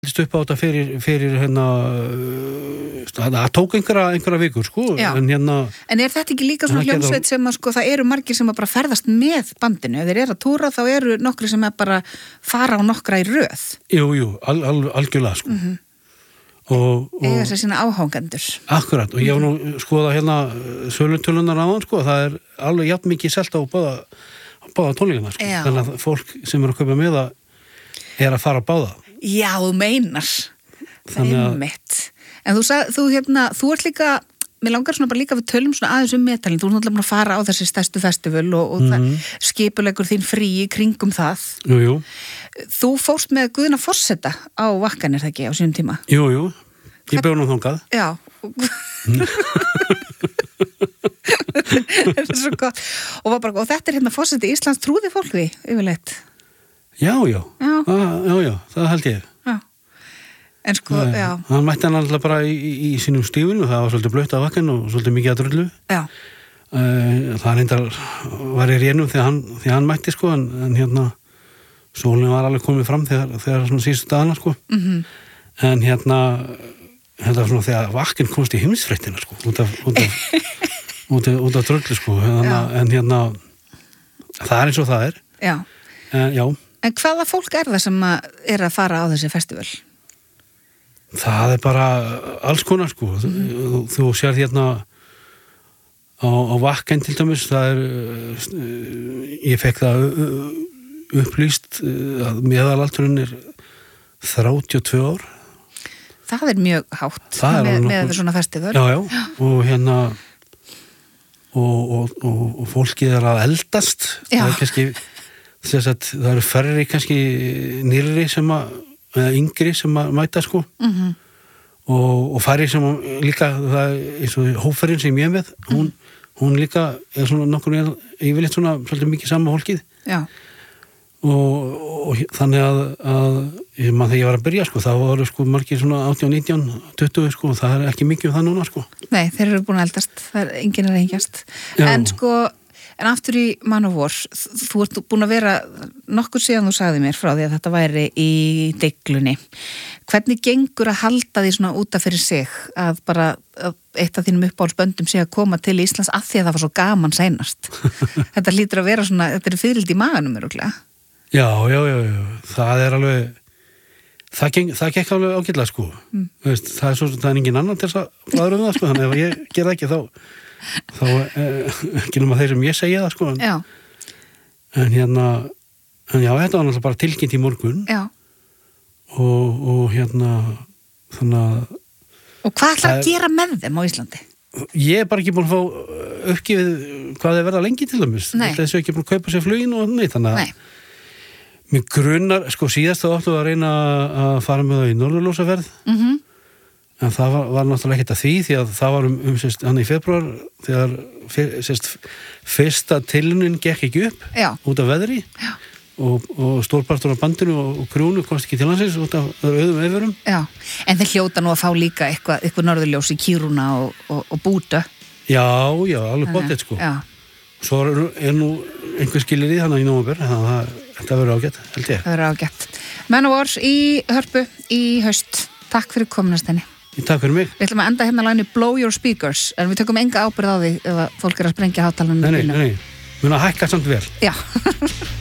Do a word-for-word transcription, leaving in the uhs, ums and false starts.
upp á þetta fyrir, fyrir hérna það tók einhverja, einhverja vikur sko en, hérna, en er þetta ekki líka svona hljómsveit sem að sko það eru margir sem að bara ferðast með bandinu, ef þeir eru að túra þá eru nokkri sem að bara fara á nokkra í röð? Jú, jú, al, al, algjörlega sko mm-hmm. og, og eiga sér sína áhangendur akkurat, og ég var nú skoða hérna sölutölunar á hann sko, það er alveg jafn mikið selt á báða, báða tónleikana sko, Já. þannig að fólk sem er að kaupa með það er að fara á báða. Já, þú meinar það er mitt en þú, sag, þú, hérna, þú ert líka mér langar svona bara líka við tölum svona aðeins um metalin þú ert náttúrulega búin að fara á þessi stærstu festival og, og mm-hmm. skipulegur þín frí í kringum það jú, jú. Þú fórst með Guðna Forseta á Vakkan er það ekki á sínum tíma? Jú, jú, ég bjóð nú þangað Já Þetta er svo gott og, bara, og þetta er hérna Forseti Íslands trúði fólk því yfirleitt Já, já, já, ah, já, já það held ég. Já. En sko, Æ, já. Hann mætti hann alltaf bara í, í, í sínum stífinu, það var svolítið blött af Vakkan og svolítið mikið að drullu. Já. Uh, það reyndar var í rénum þegar hann, þegar hann mætti sko, en, en hérna, sólinn var alveg komið fram þegar, þegar svona síðustu dagana sko. Mm-hmm. En hérna, hérna svona þegar Vakkan komst í heimsfréttina sko, út af, út af, út af, út af drullu sko, en, en hérna, það er eins og það er. Já. En já. En hvaða fólk er það sem að er að fara á þessi festival? Það er bara alls konar sko. Mm-hmm. Þú, þú sér hérna á, á Vakkan til dæmis, það er, ég fekk það upplýst að meðalaldurinn er þrjátíu og tvö ár. Það er mjög hátt það með, nokkuð, með svona festival. Já, já, já. Og hérna, og, og, og, og fólkið er að eldast. Já. Það er kannski... Þess að það eru færri kannski nýrri sem að, eða yngri sem að mæta sko mm-hmm. og, og færri sem að, líka það er eins og hóferinn sem ég er með hún, mm. hún líka er svona nokkur yfirleitt svona svolítið mikið sama hólkið og, og þannig að, að ég man þegar ég var að byrja sko þá voru sko margir svona átján, nítján, tuttugu sko og það er ekki mikið um það núna sko. Nei, þeir eru búin að eldast, það er enginn að reyngjast en sko En aftur í Manowar, þú ert búin að vera nokkur síðan þú sagði mér frá því að þetta væri í deiglunni. Hvernig gengur að halda því svona útaf fyrir sig að bara að eitt af þínum uppáhaldsböndum sé að koma til Íslands af því að það var svo gaman seinast? Þetta lítur að vera svona, þetta er fyririldi í maganum öruglega. Já, já, já, já, það er alveg, það, geng, það gekk alveg ágætlega sko. Mm. Veist, það er svo, það er engin annan til þess að flaður um það sko, þannig ef ég ger það ekki þá þá eh, ekki náma þeir sem ég segja það sko en, en hérna en já, þetta var náttúrulega bara tilkynnt í morgun já. Og, og hérna þannig að og hvað ætlar að gera með þeim á Íslandi? Ég er bara ekki búin að fá uppgifið hvað þeir verða lengi til dæmis þessu er ekki búin að kaupa sér flugin og neitt þannig að Nei. Mér grunnar, sko síðast þá áttu að reyna að fara með það í norðurljósaferð mhm En það var, var náttúrulega ekkert að því því að það var um, um sérst, hann í februar þegar fyr, sérst, fyrsta tilunin gekk ekki upp Já. Út af veðri Já. og, og stórpartur af bandinu og, og krúnu komst ekki til hansins út af auðum eifurum. Já, en þeir hljóta nú að fá líka eitthvað, eitthvað norðurljós í Kíruna og, og, og Búta. Já, já, alveg bóttið sko. Já. Svo er, er nú einhver skilir í þannig í nóvember, þannig að þetta verður ágætt, held ég. Það verður ágætt. Manowar í Hörpu í haust. Takk fyrir kominast henni. Takk fyrir mig. Við ætlum að enda hérna laginu Blow Your Speakers en við tökum enga ábyrgð á því ef fólk er að sprengja hátalarinn. Nei, nei, nei. Mun að hækka samt vel. Já.